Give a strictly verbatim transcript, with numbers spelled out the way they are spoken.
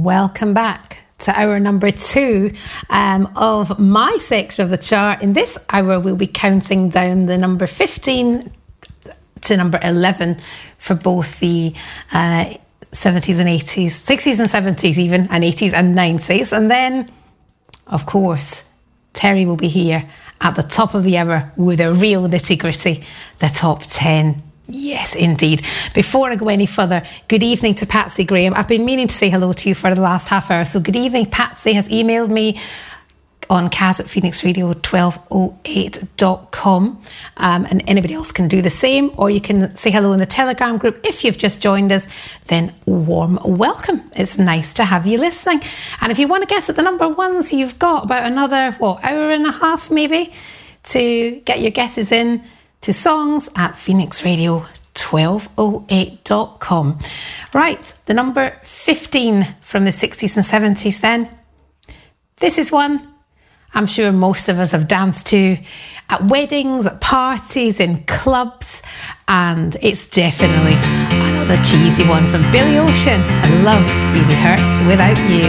welcome back to hour number two um, of my section of the chart. In this hour, we'll be counting down the number fifteen to number eleven for both the uh, seventies and eighties, sixties and seventies even, and eighties and nineties. And then, of course, Terry will be here at the top of the hour with a real nitty-gritty, the top ten. Yes, indeed. Before I go any further, good evening to Patsy Graham. I've been meaning to say hello to you for the last half hour. So good evening. Patsy has emailed me on Kaz at phoenix radio twelve oh eight dot com. Um, and anybody else can do the same, or you can say hello in the Telegram group. If you've just joined us, then warm welcome. It's nice to have you listening. And if you want to guess at the number ones, you've got about another, what, hour and a half maybe to get your guesses in to songs at phoenix radio twelve oh eight dot com. Right, the number fifteen from the sixties and seventies then. This is one I'm sure most of us have danced to at weddings, at parties, in clubs, and it's definitely another cheesy one from Billy Ocean. And love really hurts without you.